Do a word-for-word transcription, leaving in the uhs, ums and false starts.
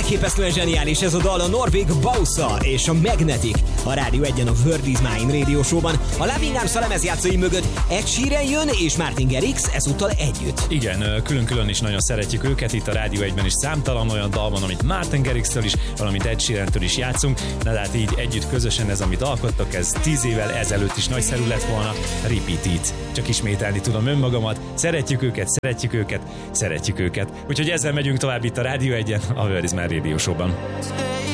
Elképesztően zseniális ez a dal, a norvég Bausa és a Magnetic. A Rádió egyen a World is Mine Radio Show-ban. A Loving Arms a lemezjátszói mögött Ed Sheeran jön és Martin Garrix ezúttal együtt. Igen, külön-külön is nagyon szeretjük őket, itt a Rádió egyben is számtalan olyan dal van, amit Martin Garrix-től is, valamint Ed Sheeran-től is játszunk, de hát így együtt közösen ez, amit alkottak, ez tíz évvel ezelőtt is nagyszerű lett volna. Repeat it. Csak ismételni tudom önmagamat. Szeretjük őket, szeretjük őket, szeretjük őket. Úgyhogy ezzel megyünk tovább itt a Rádió egyen, a World is Mine Radio Show-ban.